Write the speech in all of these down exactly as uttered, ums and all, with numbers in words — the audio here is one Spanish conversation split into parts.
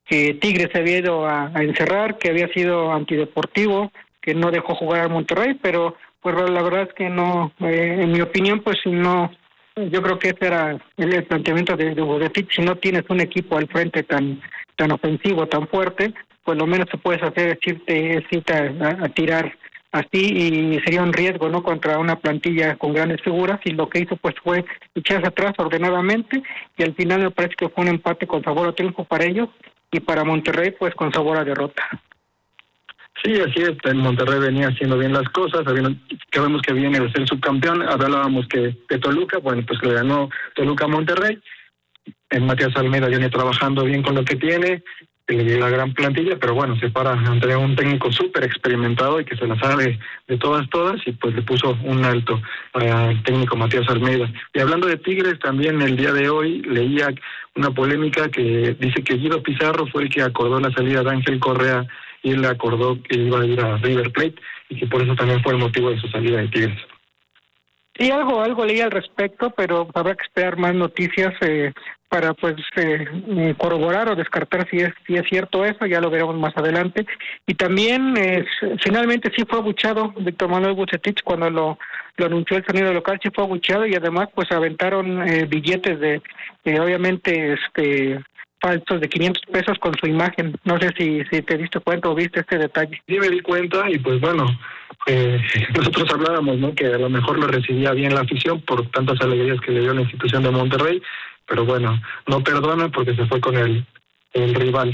que Tigres se había ido a, a encerrar, que había sido antideportivo, que no dejó jugar al Monterrey, pero pues la verdad es que no, eh, en mi opinión, pues no, yo creo que ese era el, el planteamiento de, de Bucetich. Si no tienes un equipo al frente tan tan ofensivo, tan fuerte, pues lo menos que puedes hacer es irte, es irte a, a tirar así, y sería un riesgo, ¿no?, contra una plantilla con grandes figuras, y lo que hizo pues fue echarse atrás ordenadamente, y al final me parece que fue un empate con sabor a triunfo para ellos, y para Monterrey pues con sabor a derrota. Sí, así es, en Monterrey venía haciendo bien las cosas, sabemos que viene de ser subcampeón, hablábamos que de Toluca, bueno, pues le ganó Toluca a Monterrey, en Matías Almeida viene trabajando bien con lo que tiene, la gran plantilla, pero bueno, se para ante un técnico súper experimentado y que se la sabe de todas, todas, y pues le puso un alto al técnico Matías Almeida. Y hablando de Tigres, también el día de hoy leía una polémica que dice que Guido Pizarro fue el que acordó la salida de Ángel Correa, y él le acordó que iba a ir a River Plate, y que por eso también fue el motivo de su salida de Tigres. Sí, algo algo leí al respecto, pero habrá que esperar más noticias eh, para pues eh, corroborar o descartar si es si es cierto eso. Ya lo veremos más adelante. Y también eh, finalmente sí fue abuchado Víctor Manuel Bucetich cuando lo lo anunció el sonido local, sí fue abuchado, y además pues aventaron eh, billetes de eh, obviamente este falsos de quinientos pesos con su imagen. No sé si si te diste cuenta o viste este detalle. Sí, me di cuenta, y pues bueno, eh, nosotros hablábamos, ¿no?, que a lo mejor lo recibía bien la afición por tantas alegrías que le dio la institución de Monterrey, pero bueno, no perdona porque se fue con el, el rival.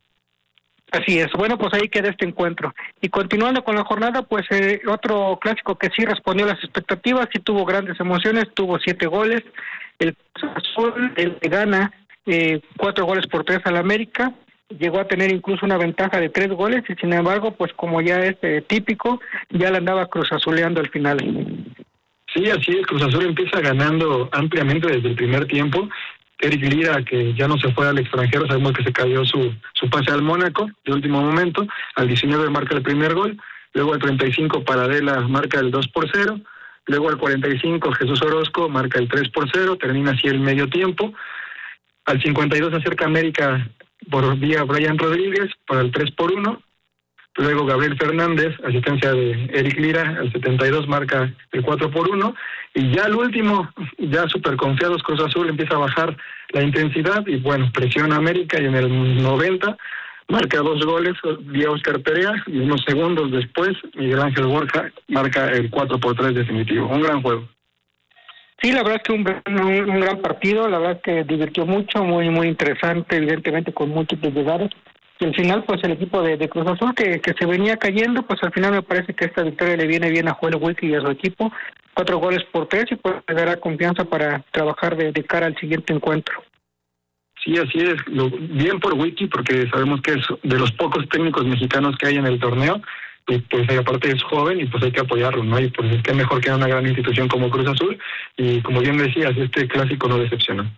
Así es. Bueno, pues ahí queda este encuentro. Y continuando con la jornada, pues eh, otro clásico que sí respondió a las expectativas, sí tuvo grandes emociones, tuvo siete goles. El Cruz Azul, el que gana eh, cuatro goles por tres al América, llegó a tener incluso una ventaja de tres goles, y sin embargo, pues como ya es eh, típico, ya la andaba Cruz Azuleando al final. Sí, así es, Cruz Azul empieza ganando ampliamente desde el primer tiempo. Eric Lira, que ya no se fue al extranjero, sabemos que se cayó su, su pase al Mónaco de último momento, al diecinueve marca el primer gol, luego al treinta y cinco Paradela marca el dos por cero, luego al cuarenta y cinco Jesús Orozco marca el tres por cero, termina así el medio tiempo, al cincuenta y dos acerca América por vía Brian Rodríguez para el tres por uno, luego Gabriel Fernández, asistencia de Eric Lira, al setenta y dos marca el cuatro por uno, y ya al último, ya súper confiados, Cruz Azul empieza a bajar la intensidad, y bueno, presiona a América, y en el noventa marca dos goles vía Oscar Perea, y unos segundos después Miguel Ángel Borja marca el cuatro por tres definitivo. Un gran juego. Sí, la verdad es que un, un, un gran partido, la verdad es que divirtió mucho, muy muy interesante, evidentemente con múltiples llegadas. Y al final, pues el equipo de, de Cruz Azul, que, que se venía cayendo, pues al final me parece que esta victoria le viene bien a Joel Wiki y a su equipo. Cuatro goles por tres, y pues le dará confianza para trabajar de, de cara al siguiente encuentro. Sí, así es. Lo, bien por Wiki, porque sabemos que es de los pocos técnicos mexicanos que hay en el torneo, y pues aparte es joven, y pues hay que apoyarlo, ¿no? Y pues es que mejor que una gran institución como Cruz Azul, y como bien decías, este clásico no decepciona.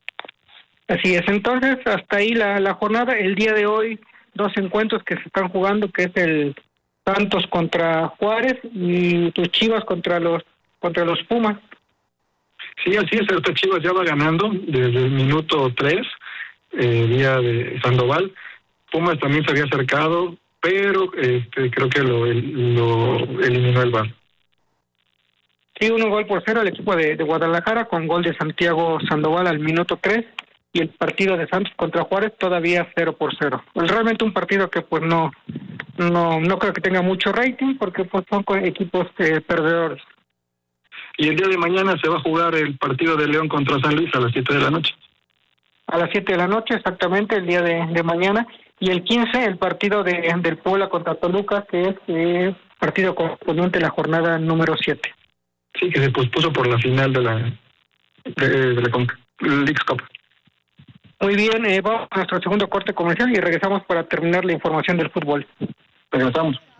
Así es. Entonces, hasta ahí la, la jornada. El día de hoy, dos encuentros que se están jugando, que es el Santos contra Juárez y tus Chivas contra los contra los Pumas. Sí, así es. Esta Chivas ya va ganando desde el minuto tres, eh, día de Sandoval. Pumas también se había acercado, pero este, creo que lo, lo eliminó el V A R. Sí, uno gol por cero al equipo de, de Guadalajara, con gol de Santiago Sandoval al minuto tres, y el partido de Santos contra Juárez todavía cero por cero. Pues realmente un partido que pues no no no creo que tenga mucho rating, porque pues son equipos eh, perdedores. Y el día de mañana se va a jugar el partido de León contra San Luis a las siete de la noche. A las siete de la noche, exactamente, el día de, de mañana. Y el quince, el partido de del Puebla contra Toluca, que es eh, partido correspondiente a la jornada número siete. Sí, que se pospuso por la final de la de, de la Leagues Cup. Muy bien, eh, vamos a nuestro segundo corte comercial y regresamos para terminar la información del fútbol. Regresamos.